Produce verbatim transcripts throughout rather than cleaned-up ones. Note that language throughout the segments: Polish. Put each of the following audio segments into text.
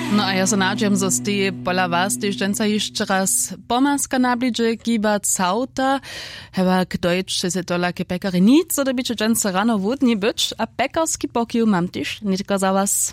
No a ja se nadźem, zo stej pola was, tež dženca jeszcze raz pomaska nabliže kiba cauta. Heva k dojče se tola ke pekary nic, so da biče dženca rano wudni byč, a pekarski pokiu mam tež nitko za was.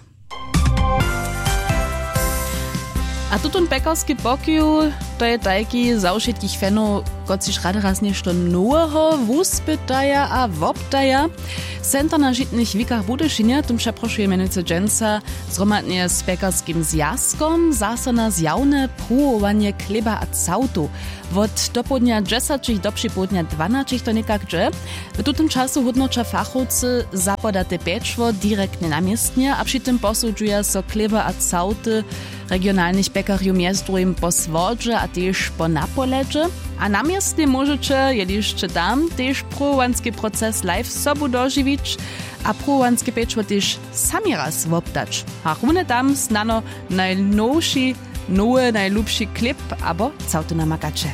A tutun pekarski pokiu, to je tajki za všetkých fenov, kociž rada raz nešto noweho wuspytaja a woptaja. Center na žitnych wikach Budyšinia tym przeproszuje menujúce dženca zromadnie z pekarskim zjazkom zase na zjawne próbowanie chleba a cautu. Od dopodnia dziesięć do przypodnia dwanaście to nekak dże. W tutym czasu hodnocza fachowcy zapodate pieczwo direktnie na miestnie, a przy tym posudżuje so chleba a cauty regionalnych pekariów miastrujim po swodże a też po napoledże. A na miestnie możecie, jeliście tam, też próbowanski proces live sobu dożywić, a próbowanskie pieczwo też sami raz woptać. A równe tam znano najnowszy, nowy, najlubszy klip, abo cauty na makacze.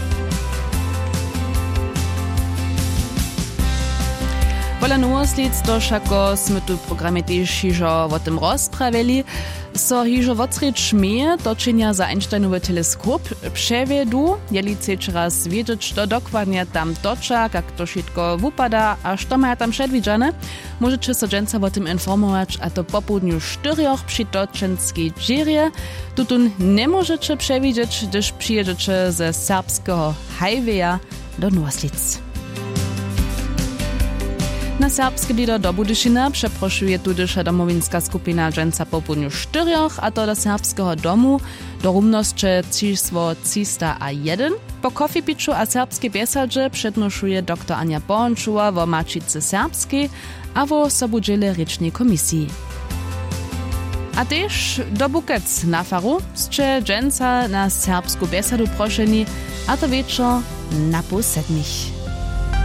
Pola nowoslic to šako sme tu v programe tiež hižo o tym rozpravili. So hižo odsrieč šmeje točenia za Einsteinowy teleskop převedu, jeli chceš raz wiedzieć, što dokładnie tam toča, jak to všetko wupada a što maja tam předvidžane, môžete so dženca o tym informować, a to po południu štyrioch przy točenskiej džerie. Tutun nemôžete przewidzieć, gdyż przyjedziecie ze serbskiego highwaya do Nowoslic. Na serbskie lido do Budyšina przeproszuje tudyša domowinska skupina dženca po południu štyrioch, a to do serbskiego domu do rumnosće Cižstvo trzysta jeden. Po kofipiczu a serbskie biesadże przednoszuje dr Ania Bohončova wo mačice serbskiej, a wo sobudźele rečnej komisji. A też do Bukec na faru sće dženca na serbsku biesadu prošeni, a to wieczor na pół sedmich.